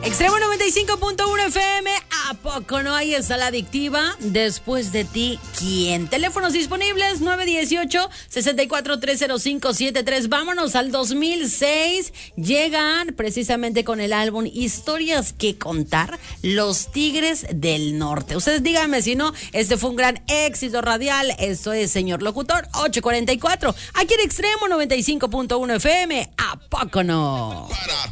Extremo 95.1 FM, ¿a poco no? Ahí está la adictiva. Después de ti, ¿quién? Teléfonos disponibles 918-64-30573. Vámonos al 2006. Llegan precisamente con el álbum Historias que contar, Los Tigres del Norte. Ustedes díganme si no, este fue un gran éxito radial. Esto es Señor Locutor 844. Aquí en Extremo 95.1 FM, ¿a poco no? Para